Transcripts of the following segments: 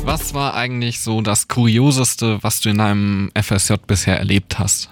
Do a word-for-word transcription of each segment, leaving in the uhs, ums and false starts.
Was war eigentlich so das Kurioseste, was du in deinem F S J bisher erlebt hast?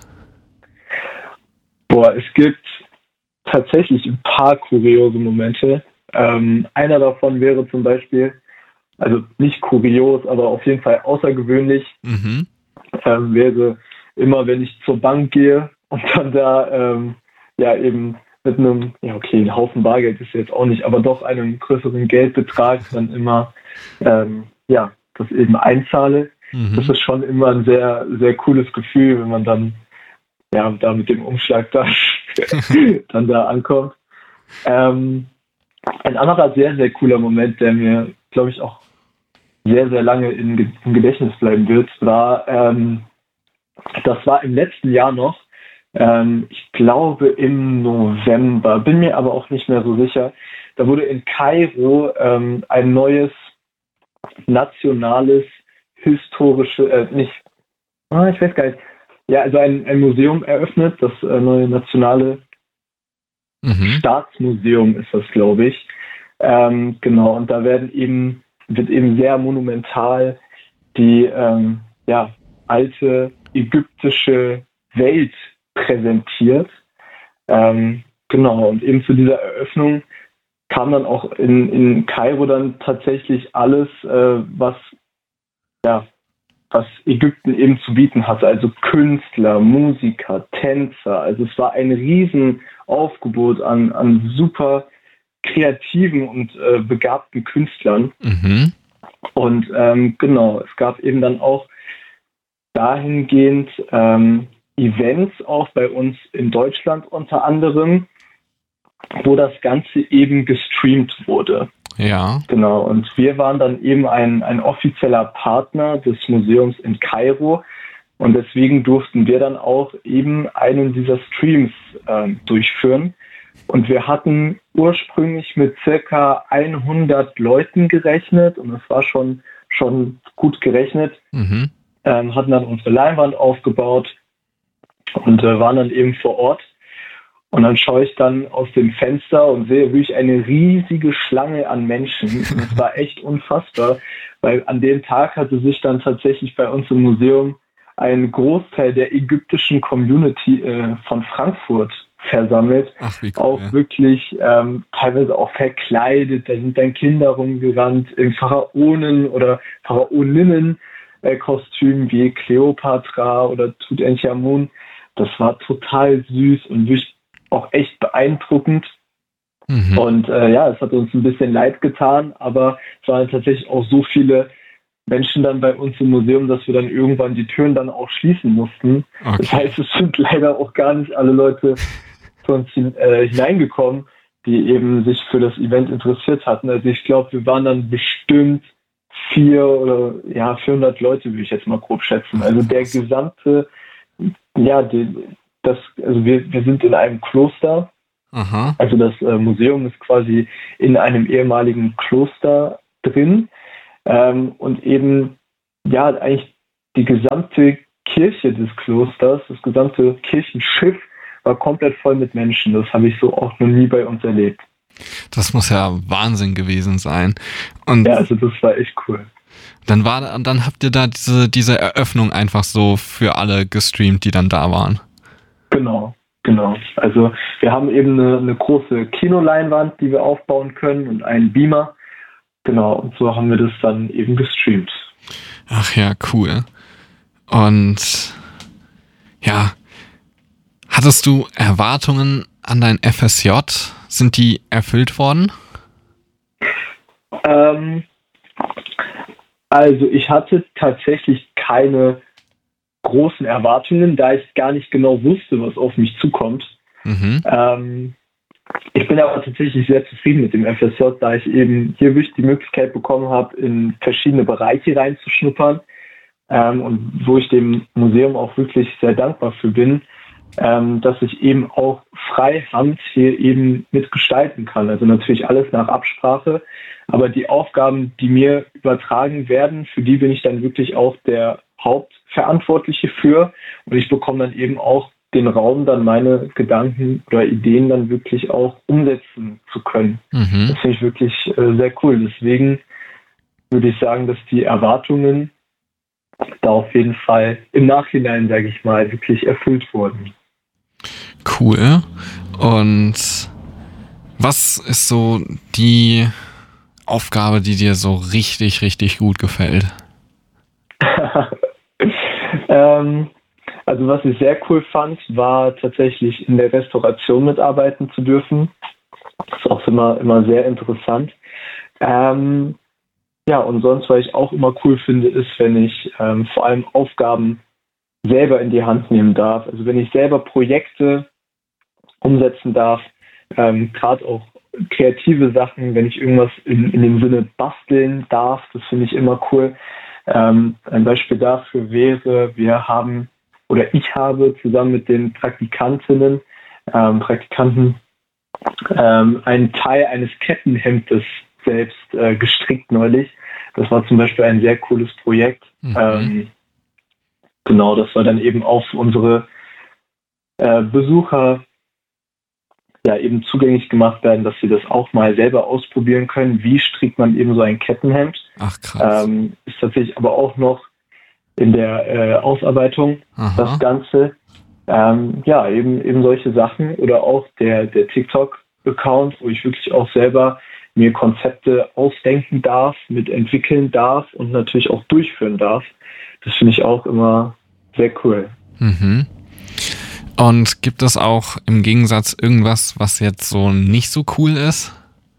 Boah, es gibt tatsächlich ein paar kuriose Momente. Ähm, einer davon wäre zum Beispiel, also nicht kurios, aber auf jeden Fall außergewöhnlich, Mhm. ähm, wäre immer, wenn ich zur Bank gehe und dann da ähm, ja eben mit einem, ja okay, ein Haufen Bargeld ist jetzt auch nicht, aber doch einem größeren Geldbetrag dann immer ähm, ja das eben einzahle. Das Mhm. ist schon immer ein sehr, sehr cooles Gefühl, wenn man dann ja da mit dem Umschlag da dann da ankommt. Ähm, ein anderer sehr, sehr cooler Moment, der mir, glaube ich, auch sehr, sehr lange in, Ge- im Gedächtnis bleiben wird, war, ähm, das war im letzten Jahr noch, ähm, ich glaube im November, bin mir aber auch nicht mehr so sicher. Da wurde in Kairo ähm, ein neues nationales, historische, äh, nicht, ah, ich weiß gar nicht, ja, also ein, ein Museum eröffnet, das äh, neue nationale Mhm. Staatsmuseum ist das, glaube ich. Ähm, genau, und da werden eben, wird eben sehr monumental die ähm, ja, alte ägyptische Welt präsentiert. Ähm, genau, und eben zu dieser Eröffnung kam dann auch in, in Kairo dann tatsächlich alles, äh, was, ja, was Ägypten eben zu bieten hatte. Also Künstler, Musiker, Tänzer. Also es war ein Riesenaufgebot an, an super kreativen und äh, begabten Künstlern. Mhm. Und ähm, genau, es gab eben dann auch dahingehend ähm, Events auch bei uns in Deutschland unter anderem, wo das Ganze eben gestreamt wurde. Ja. Genau, und wir waren dann eben ein, ein offizieller Partner des Museums in Kairo und deswegen durften wir dann auch eben einen dieser Streams ähm, durchführen. Und wir hatten ursprünglich mit circa hundert Leuten gerechnet und das war schon, schon gut gerechnet, Mhm. ähm, hatten dann unsere Leinwand aufgebaut und äh, waren dann eben vor Ort. Und dann schaue ich dann aus dem Fenster und sehe wirklich eine riesige Schlange an Menschen. Und das war echt unfassbar, weil an dem Tag hatte sich dann tatsächlich bei uns im Museum ein Großteil der ägyptischen Community äh, von Frankfurt versammelt. Ach, wie Auch cool. wirklich ähm, teilweise auch verkleidet. Da sind dann Kinder rumgerannt in Pharaonen oder Pharaoninnen äh, Kostümen wie Kleopatra oder Tutanchamun. Das war total süß und wirklich auch echt beeindruckend. Mhm. Und äh, ja, es hat uns ein bisschen leid getan, aber es waren tatsächlich auch so viele Menschen dann bei uns im Museum, dass wir dann irgendwann die Türen dann auch schließen mussten. Das Okay. heißt, es sind leider auch gar nicht alle Leute zu uns hin, äh, hineingekommen, die eben sich für das Event interessiert hatten. Also ich glaube, wir waren dann bestimmt vier oder ja vierhundert Leute, würde ich jetzt mal grob schätzen. Ach, Also der krass. gesamte, ja, die, das, also wir, wir sind in einem Kloster. Aha. Also das äh, Museum ist quasi in einem ehemaligen Kloster drin. Ähm, und eben, ja, eigentlich die gesamte Kirche des Klosters, das gesamte Kirchenschiff war komplett voll mit Menschen. Das habe ich so auch noch nie bei uns erlebt. Das muss ja Wahnsinn gewesen sein. Und Ja, also das war echt cool. dann war, dann habt ihr da diese, diese Eröffnung einfach so für alle gestreamt, die dann da waren. Genau, genau. Also wir haben eben eine, eine große Kinoleinwand, die wir aufbauen können und einen Beamer. Genau, und so haben wir das dann eben gestreamt. Ach ja, cool. Und ja, hattest du Erwartungen an dein F S J? Sind die erfüllt worden? Ähm, also ich hatte tatsächlich keine großen Erwartungen, da ich gar nicht genau wusste, was auf mich zukommt. Mhm. Ähm, ich bin aber tatsächlich sehr zufrieden mit dem F S J, da ich eben hier wirklich die Möglichkeit bekommen habe, in verschiedene Bereiche reinzuschnuppern ähm, und wo ich dem Museum auch wirklich sehr dankbar für bin, ähm, dass ich eben auch freihand hier eben mitgestalten kann. Also natürlich alles nach Absprache, aber die Aufgaben, die mir übertragen werden, für die bin ich dann wirklich auch der Hauptverantwortliche für und ich bekomme dann eben auch den Raum, dann meine Gedanken oder Ideen dann wirklich auch umsetzen zu können. Mhm. Das finde ich wirklich äh, sehr cool. Deswegen würde ich sagen, dass die Erwartungen da auf jeden Fall im Nachhinein, sage ich mal, wirklich erfüllt wurden. Cool. Und was ist so die Aufgabe, die dir so richtig, richtig gut gefällt? ähm, also was ich sehr cool fand, war tatsächlich in der Restauration mitarbeiten zu dürfen. Das ist auch immer, immer sehr interessant. Ähm, ja, und sonst, was ich auch immer cool finde, ist, wenn ich ähm, vor allem Aufgaben selber in die Hand nehmen darf. Also wenn ich selber Projekte umsetzen darf, ähm, gerade auch kreative Sachen, wenn ich irgendwas in, in dem Sinne basteln darf, das finde ich immer cool. Ähm, ein Beispiel dafür wäre, wir haben oder ich habe zusammen mit den Praktikantinnen, ähm, Praktikanten ähm, einen Teil eines Kettenhemdes selbst äh, gestrickt neulich. Das war zum Beispiel ein sehr cooles Projekt. Mhm. Ähm, genau, das soll dann eben auch für unsere äh, Besucher ja eben zugänglich gemacht werden, dass sie das auch mal selber ausprobieren können. Wie strickt man eben so ein Kettenhemd? Ach krass. Ähm, ist tatsächlich aber auch noch in der äh, Ausarbeitung. Aha. Das Ganze. Ähm, ja, eben eben solche Sachen oder auch der der TikTok-Account, wo ich wirklich auch selber mir Konzepte ausdenken darf, mitentwickeln darf und natürlich auch durchführen darf. Das finde ich auch immer sehr cool. Mhm. Und gibt es auch im Gegensatz irgendwas, was jetzt so nicht so cool ist?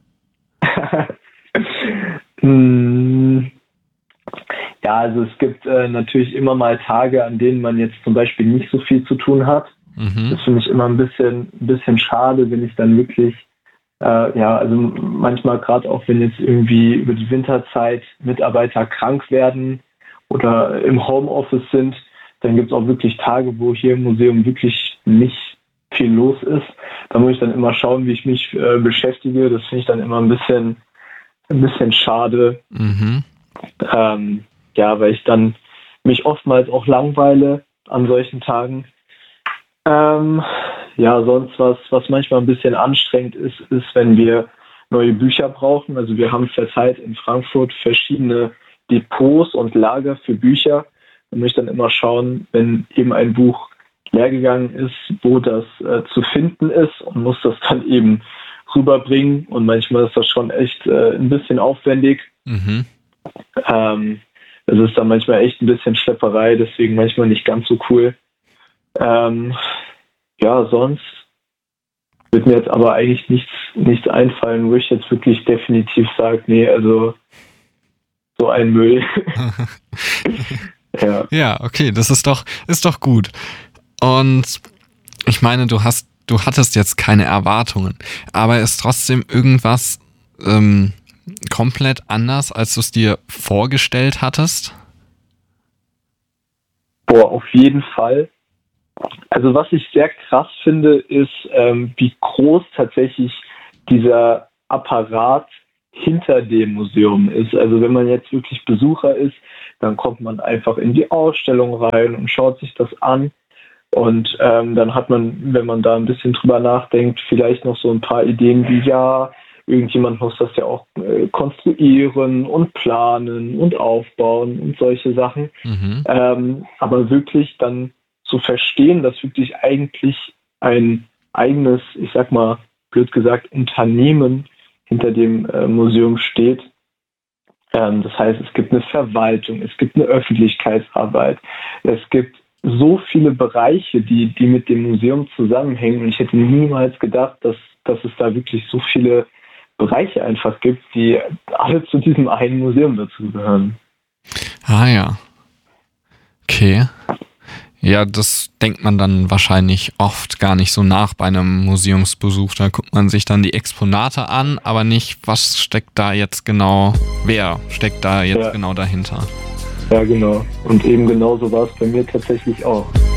hm, ja, also es gibt äh, natürlich immer mal Tage, an denen man jetzt zum Beispiel nicht so viel zu tun hat. Mhm. Das finde ich immer ein bisschen, ein bisschen schade, wenn ich dann wirklich Äh, ja, also manchmal gerade auch, wenn jetzt irgendwie über die Winterzeit Mitarbeiter krank werden oder im Homeoffice sind, dann gibt es auch wirklich Tage, wo hier im Museum wirklich nicht viel los ist. Da muss ich dann immer schauen, wie ich mich äh, beschäftige. Das finde ich dann immer ein bisschen, ein bisschen schade. Mhm. Ähm, ja, weil ich dann mich oftmals auch langweile an solchen Tagen. Ähm, ja, sonst was, was manchmal ein bisschen anstrengend ist, ist, wenn wir neue Bücher brauchen. Also wir haben verteilt in Frankfurt verschiedene Depots und Lager für Bücher. Da muss ich dann immer schauen, wenn eben ein Buch leer gegangen ist, wo das äh, zu finden ist und muss das dann eben rüberbringen. Und manchmal ist das schon echt äh, ein bisschen aufwendig. Mhm. Ähm, das ist dann manchmal echt ein bisschen Schlepperei, deswegen manchmal nicht ganz so cool. Ähm, ja, sonst wird mir jetzt aber eigentlich nichts, nichts einfallen, wo ich jetzt wirklich definitiv sage, nee, also so ein Müll. ja. Ja, okay, das ist doch, ist doch gut. Und ich meine, du hast, du hattest jetzt keine Erwartungen, aber ist trotzdem irgendwas ähm, komplett anders, als du es dir vorgestellt hattest? Boah, auf jeden Fall. Also was ich sehr krass finde, ist, ähm, wie groß tatsächlich dieser Apparat hinter dem Museum ist. Also wenn man jetzt wirklich Besucher ist, dann kommt man einfach in die Ausstellung rein und schaut sich das an. Und ähm, dann hat man, wenn man da ein bisschen drüber nachdenkt, vielleicht noch so ein paar Ideen wie, ja, irgendjemand muss das ja auch äh, konstruieren und planen und aufbauen und solche Sachen. Mhm. Ähm, aber wirklich dann zu verstehen, dass wirklich eigentlich ein eigenes, ich sag mal, blöd gesagt, Unternehmen hinter dem äh, Museum steht. Ähm, das heißt, es gibt eine Verwaltung, es gibt eine Öffentlichkeitsarbeit, es gibt so viele Bereiche, die, die mit dem Museum zusammenhängen. Und ich hätte niemals gedacht, dass, dass es da wirklich so viele Bereiche einfach gibt, die alle zu diesem einen Museum dazugehören. Ah ja. Okay. Ja, das denkt man dann wahrscheinlich oft gar nicht so nach bei einem Museumsbesuch. Da guckt man sich dann die Exponate an, aber nicht, was steckt da jetzt genau, wer steckt da jetzt ja. genau dahinter. Ja, genau. Und eben genauso war es bei mir tatsächlich auch.